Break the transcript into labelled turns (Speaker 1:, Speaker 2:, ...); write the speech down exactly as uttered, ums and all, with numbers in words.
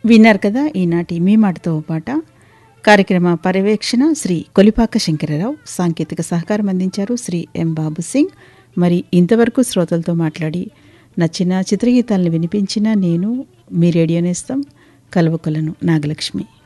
Speaker 1: విన్నారు కదా ఈనాటి మీ మాటతో పాట. కార్యక్రమ పర్యవేక్షణ శ్రీ కొలిపాక శంకరరావు, సాంకేతిక సహకారం అందించారు శ్రీ ఎం బాబు సింగ్. మరి ఇంతవరకు శ్రోతలతో మాట్లాడి నచ్చిన చిత్రగీతాలను వినిపించిన నేను మీ రేడియో నేస్తం కలవకొలను నాగలక్ష్మి.